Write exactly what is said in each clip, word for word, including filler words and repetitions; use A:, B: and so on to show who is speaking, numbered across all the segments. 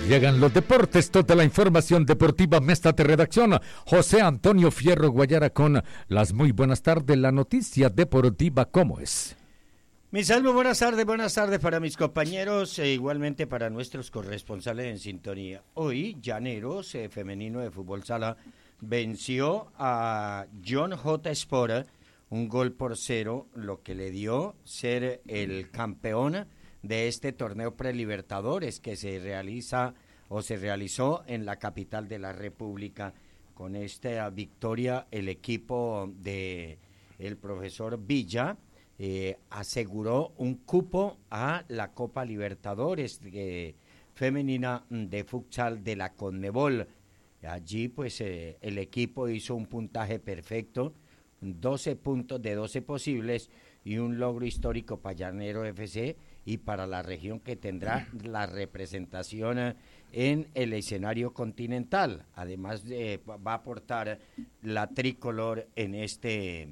A: Llegan los deportes, toda la información deportiva, mesa de redacción, José Antonio Fierro Guayara con las muy buenas tardes, la noticia deportiva, ¿cómo es?
B: Misael, muy buenas tardes, buenas tardes para mis compañeros e igualmente para nuestros corresponsales en sintonía. Hoy, Llaneros, eh, femenino de fútbol sala, venció a John J. Sport un gol por cero, lo que le dio ser el campeón de este torneo prelibertadores que se realiza o se realizó en la capital de la República. Con esta victoria, el equipo de el profesor Villa eh, aseguró un cupo a la Copa Libertadores eh, femenina de futsal de la Conmebol. Allí pues eh, el equipo hizo un puntaje perfecto, doce puntos de doce posibles y un logro histórico para Llanero F C y para la región que tendrá la representación en el escenario continental. Además eh, va a aportar la tricolor en este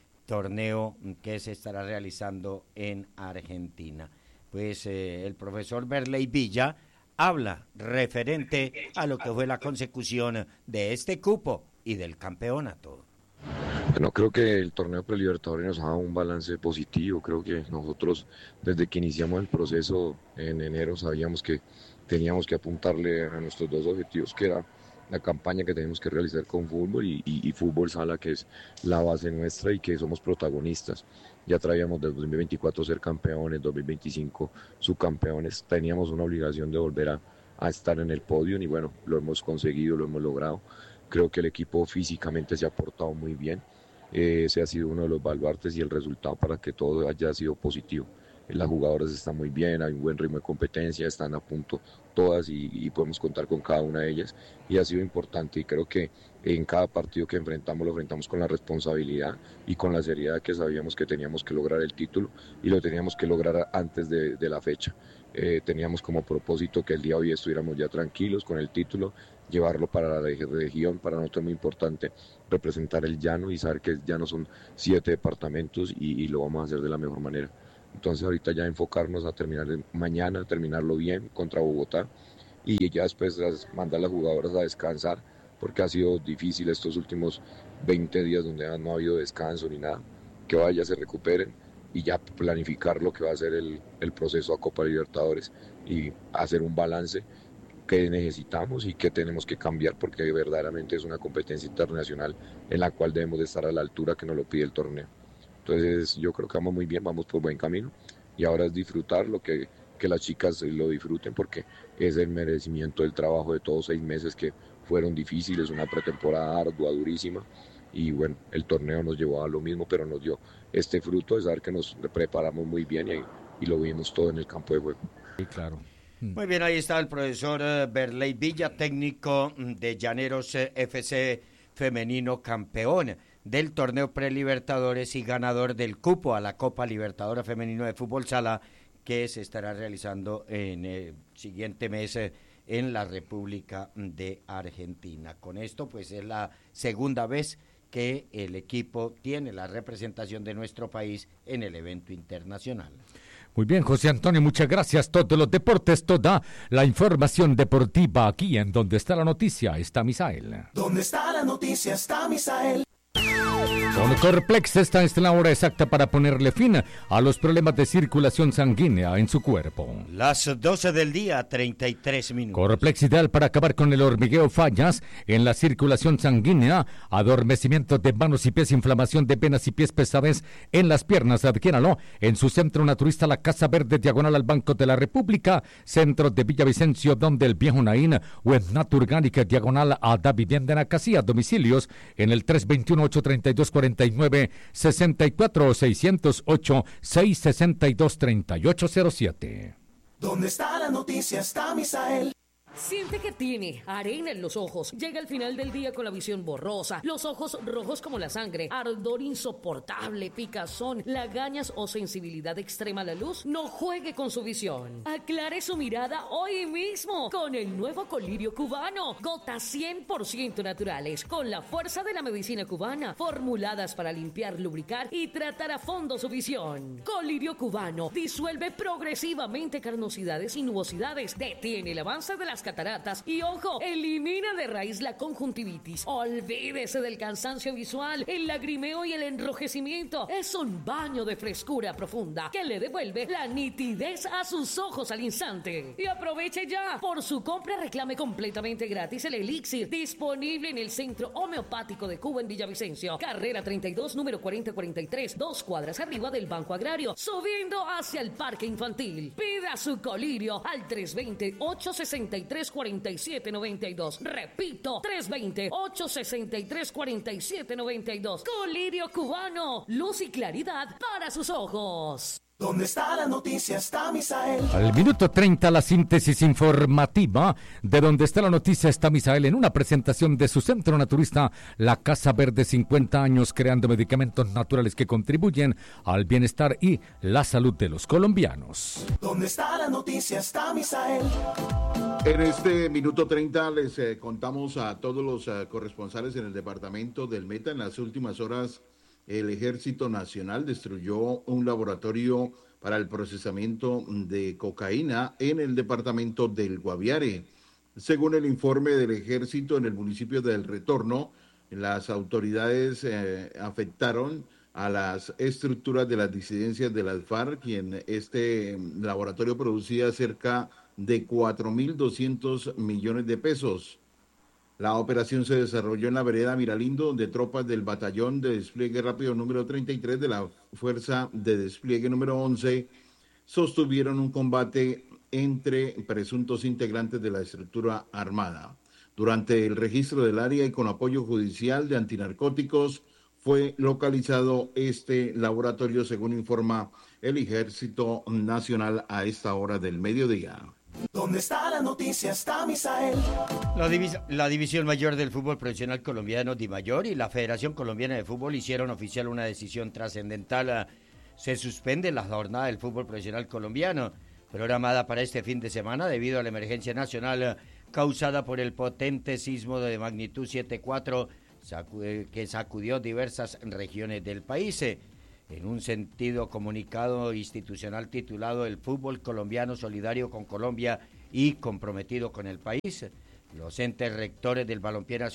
B: torneo que se estará realizando en Argentina. Pues eh, el profesor Berley Villa habla referente a lo que fue la consecución de este cupo y del campeonato.
C: Bueno, creo que el torneo prelibertadores nos ha dado un balance positivo. Creo que nosotros desde que iniciamos el proceso en enero sabíamos que teníamos que apuntarle a nuestros dos objetivos, que era la campaña que tenemos que realizar con fútbol y, y, y fútbol sala, que es la base nuestra y que somos protagonistas. Ya traíamos del dos mil veinticuatro ser campeones, dos mil veinticinco subcampeones, teníamos una obligación de volver a, a estar en el podio y bueno, lo hemos conseguido, lo hemos logrado. Creo que el equipo físicamente se ha portado muy bien, eh, ese ha sido uno de los baluartes y el resultado para que todo haya sido positivo. Las jugadoras están muy bien, hay un buen ritmo de competencia, están a punto todas y, y podemos contar con cada una de ellas y ha sido importante y creo que en cada partido que enfrentamos lo enfrentamos con la responsabilidad y con la seriedad que sabíamos que teníamos que lograr el título y lo teníamos que lograr antes de, de la fecha. Eh, teníamos como propósito que el día de hoy estuviéramos ya tranquilos con el título, llevarlo para la región, para nosotros es muy importante representar el llano y saber que el llano son siete departamentos y, y lo vamos a hacer de la mejor manera. Entonces ahorita ya enfocarnos a terminar mañana, terminarlo bien contra Bogotá y ya después mandar a las jugadoras a descansar porque ha sido difícil estos últimos veinte días donde no ha habido descanso ni nada, que vaya, se recuperen y ya planificar lo que va a ser el, el proceso a Copa Libertadores y hacer un balance que necesitamos y que tenemos que cambiar porque verdaderamente es una competencia internacional en la cual debemos de estar a la altura que nos lo pide el torneo. Entonces yo creo que vamos muy bien, vamos por buen camino y ahora es disfrutar lo que, que las chicas lo disfruten porque es el merecimiento del trabajo de todos seis meses que fueron difíciles, una pretemporada ardua, durísima y bueno, el torneo nos llevó a lo mismo pero nos dio este fruto de saber que nos preparamos muy bien y, y lo vimos todo en el campo de juego.
A: Sí, claro.
B: Muy bien, ahí está el profesor Berley Villa, técnico de Llaneros F C femenino, campeón del torneo prelibertadores y ganador del cupo a la Copa Libertadores femenino de fútbol sala que se estará realizando en el siguiente mes en la República de Argentina. Con esto pues es la segunda vez que el equipo tiene la representación de nuestro país en el evento internacional.
A: Muy bien, José Antonio, muchas gracias. Todos los deportes, toda la información deportiva aquí en Donde está la noticia, está Misael.
D: Donde está la noticia, está Misael.
A: Con Corplex esta es la hora exacta para ponerle fin a los problemas de circulación sanguínea en su cuerpo.
B: Las doce del día, treinta y tres minutos.
A: Corplex ideal para acabar con el hormigueo, fallas en la circulación sanguínea, adormecimiento de manos y pies, inflamación de venas y pies, pesadez en las piernas. Adquiéralo en su centro naturista La Casa Verde, diagonal al Banco de la República, centro de Villavicencio, donde el Viejo Naín, o en Naturgánica, diagonal a Da Vivienda en Acacía. Domicilios en el tres dos uno, ocho tres dos, cuatro nueve seis cuatro, seis cero ocho, seis seis dos, tres ocho cero siete.
D: ¿Dónde está la noticia? Está Misael.
E: Siente que tiene arena en los ojos. Llega al final del día con la visión borrosa, los ojos rojos como la sangre, ardor insoportable, picazón, lagañas o sensibilidad extrema a la luz. No juegue con su visión. Aclare su mirada hoy mismo con el nuevo colirio cubano. Gotas cien por ciento naturales, con la fuerza de la medicina cubana, formuladas para limpiar, lubricar y tratar a fondo su visión. Colirio cubano disuelve progresivamente carnosidades y nubosidades, detiene el avance de las cataratas y, ojo, elimina de raíz la conjuntivitis. Olvídese del cansancio visual, el lagrimeo y el enrojecimiento. Es un baño de frescura profunda que le devuelve la nitidez a sus ojos al instante. Y aproveche ya. Por su compra reclame completamente gratis el elixir, disponible en el Centro Homeopático de Cuba en Villavicencio. Carrera treinta y dos, número cuarenta cuarenta y tres, dos cuadras arriba del Banco Agrario, subiendo hacia el Parque Infantil. Pida su colirio al tres dos cero, ocho seis tres, cuatro siete nueve dos. Repito, tres dos cero, ocho seis tres, cuatro siete nueve dos. Colirio cubano, luz y claridad para sus ojos.
D: ¿Dónde está la noticia? Está Misael.
A: Al minuto treinta, la síntesis informativa de Donde está la noticia está Misael en una presentación de su centro naturista, la Casa Verde, cincuenta años creando medicamentos naturales que contribuyen al bienestar y la salud de los colombianos.
D: ¿Dónde está la noticia? Está Misael.
F: En este minuto treinta les eh, contamos a todos los eh, corresponsales en el departamento del Meta. En las últimas horas, el Ejército Nacional destruyó un laboratorio para el procesamiento de cocaína en el departamento del Guaviare. Según el informe del Ejército, en el municipio del Retorno, las autoridades eh, afectaron a las estructuras de las disidencias de las FARC, y en este laboratorio producía cerca de cuatro mil doscientos millones de pesos. La operación se desarrolló en la vereda Miralindo, donde tropas del batallón de despliegue rápido número treinta y tres de la Fuerza de Despliegue número once sostuvieron un combate entre presuntos integrantes de la estructura armada. Durante el registro del área y con apoyo judicial de antinarcóticos fue localizado este laboratorio, según informa el Ejército Nacional a esta hora del mediodía.
D: ¿Dónde está la noticia? Está Misael.
B: La, divis la División Mayor del Fútbol Profesional Colombiano, DIMAYOR, y la Federación Colombiana de Fútbol hicieron oficial una decisión trascendental. Se suspende la jornada del fútbol profesional colombiano, programada para este fin de semana debido a la emergencia nacional causada por el potente sismo de magnitud siete punto cuatro que sacudió diversas regiones del país. En un sentido comunicado institucional titulado El fútbol colombiano solidario con Colombia y comprometido con el país, los entes rectores del balompié nacional